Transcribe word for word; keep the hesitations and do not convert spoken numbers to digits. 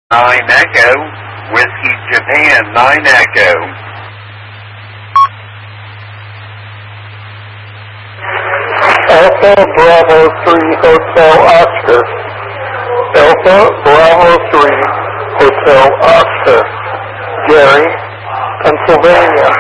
nine Echo, Whiskey Japan nine Echo. Alpha Bravo three Hotel Oscar. Alpha Bravo three Hotel Oscar. Gary, Pennsylvania.